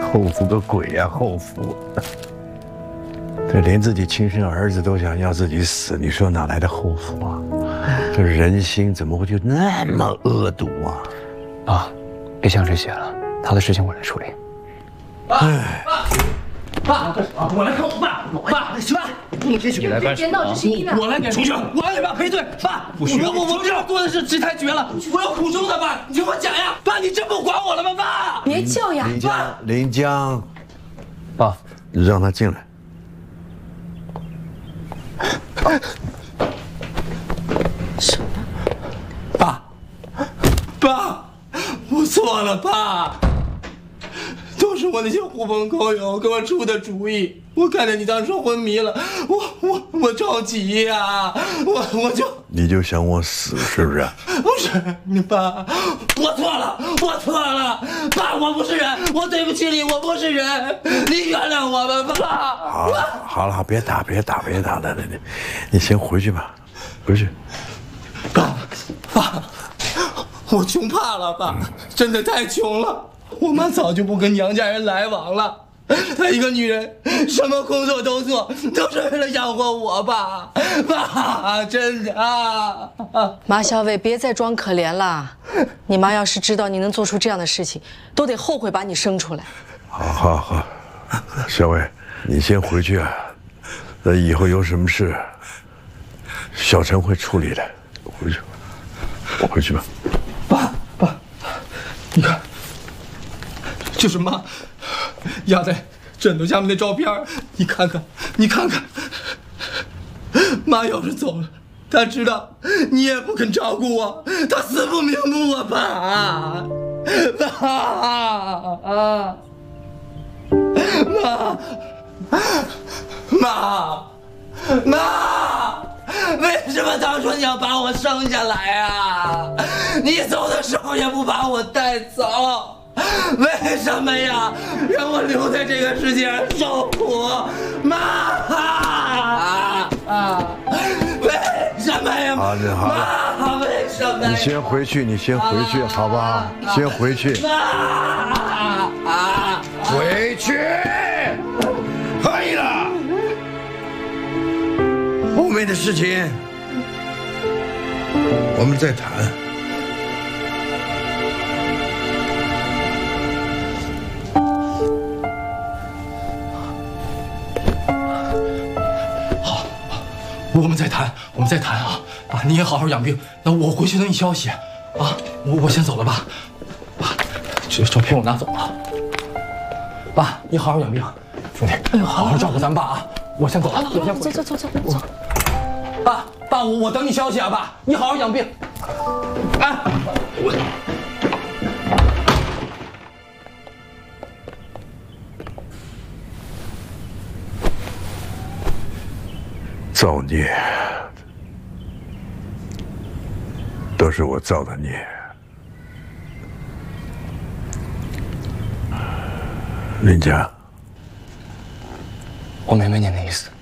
后福个鬼呀、后福！这连自己亲生儿子都想要自己死，你说哪来的后福啊？这人心怎么会就那么恶毒啊？ 爸，别想这些了，他的事情我来处理。 爸，我来看我爸。爸， 你来干什么？ 我来给重生，我来给爸赔罪。爸，我这做的事实太绝了，我要苦衷的。爸，你听我讲呀。爸，你真不管我了吗？爸， 别叫呀！ 临江， 爸， 让他进来。 什么？ 爸，我错了，爸。都是我那些狐朋狗友给我出的主意。我看见你当时昏迷了，我着急呀， 你就想我死是不是？ 不是你爸，我错了，爸，我不是人，我对不起你，我不是人，你原谅我吧，爸。 好了，别打了，你先回去吧，回去。 爸，我穷怕了，爸，真的太穷了。我妈早就不跟娘家人来往了，她一个女人，什么工作都做，都是为了养活我爸，真的。 马小伟，别再装可怜了。你妈要是知道你能做出这样的事情，都得后悔把你生出来。 好，小伟，你先回去啊。那以后有什么事，小陈会处理的。我回去吧。 爸，你看。就是妈压在枕头下面的照片，你看看，妈要是走了，她知道你也不肯照顾我，她死不瞑目啊，爸，妈，为什么当初你要把我生下来啊？你走的时候也不把我带走。为什么呀？让我留在这个世界上受苦，妈！为什么呀？ 好了， 妈，为什么？ 你先回去，好不好？先回去。回去，可以了。后面的事情我们再谈。 我们再谈啊！你也好好养病。那我回去等你消息啊！我先走了，爸。这照片我拿走了。爸，你好好养病，兄弟，哎呦，好好照顾咱爸啊！我先走了，我先回去。走。爸，我等你消息啊！爸，你好好养病。 造孽，都是我造的孽。林家， 我明白您的意思。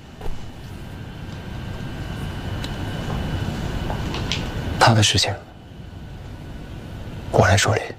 他的事情我来处理。